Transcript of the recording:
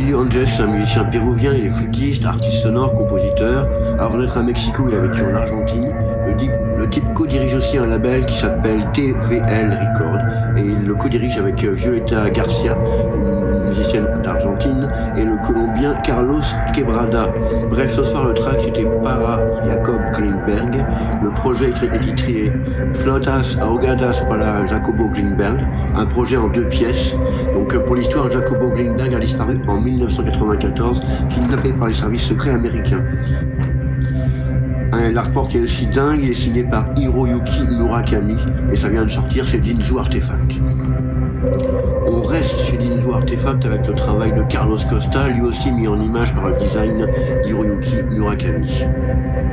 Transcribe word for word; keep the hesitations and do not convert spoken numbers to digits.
Emilio Angès, un musicien péruvien, il est flûtiste, artiste sonore, compositeur. Avant d'être à Mexico, il a vécu en Argentine. Le type, le type co-dirige aussi un label qui s'appelle T V L Records et il le co-dirige avec Violeta Garcia, une musicienne d'Argentine, et le Colombien Carlos Quebrada. Bref, ce soir le track c'était Para Jacob Greenberg. Le projet est titré Flotas Ahogadas para Jacobo Greenberg, un projet en deux pièces. Donc pour l'histoire, Jacobo Greenberg a disparu en mille neuf cent quatre-vingt-quatorze, kidnappé par les services secrets américains. Un rapport qui est aussi dingue, il est signé par Hiroyuki Murakami et ça vient de sortir chez Dinzu Artefact. On reste chez Dinzu Artefact avec le travail de Carlos Costa, lui aussi mis en image par le design d'Hiroyuki Murakami.